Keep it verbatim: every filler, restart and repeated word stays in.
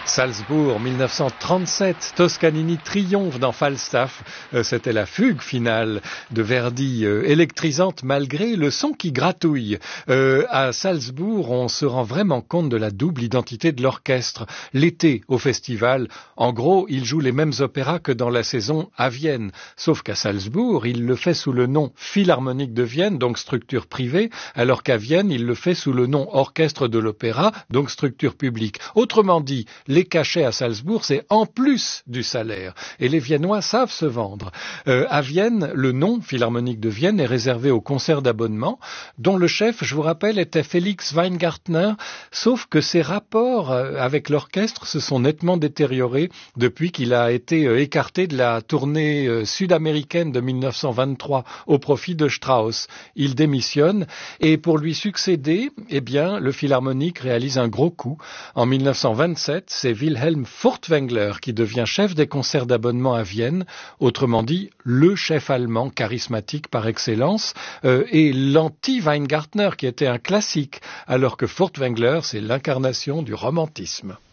Salzbourg, mille neuf cent trente-sept, Toscanini triomphe dans Falstaff. Euh, c'était la fugue finale de Verdi, euh, électrisante malgré le son qui gratouille. Euh, à Salzbourg, on se rend vraiment compte de la double identité de l'orchestre. L'été, au festival, en gros, il joue les mêmes opéras que dans la saison à Vienne. Sauf qu'à Salzbourg, il le fait sous le nom Philharmonique de Vienne, donc structure privée, alors qu'à Vienne, il le fait sous le nom Orchestre de l'Opéra, donc structure publique. Autrement dit, les cachets à Salzbourg, c'est en plus du salaire. Et les Viennois savent se vendre. Euh, à Vienne, le nom Philharmonique de Vienne est réservé aux concerts d'abonnement, dont le chef, je vous rappelle, était Félix Weingartner, sauf que ses rapports avec l'orchestre se sont nettement détériorés depuis qu'il a été écarté de la tournée sud-américaine de mille neuf cent vingt-trois au profit de Strauss. Il démissionne et pour lui succéder, eh bien, le Philharmonique réalise un gros coup. En mille neuf cent vingt-sept, c'est Wilhelm Furtwängler qui devient chef des concerts d'abonnement à Vienne, autrement dit, le chef allemand charismatique par excellence, euh, et l'anti-Weingartner qui était un classique, alors que Furtwängler, c'est l'incarnation du romantisme.